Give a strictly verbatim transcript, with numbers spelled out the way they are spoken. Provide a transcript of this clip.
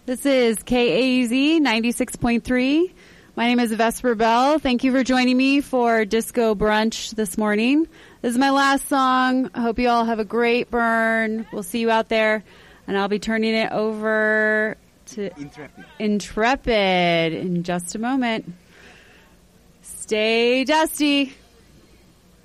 This is K A U Z ninety-six point three. My name is Vesper Bell. Thank you for joining me for Disco Brunch this morning. This is my last song. I hope you all have a great burn. We'll see you out there. And I'll be turning it over to Intrepid, Intrepid in just a moment. Stay dusty.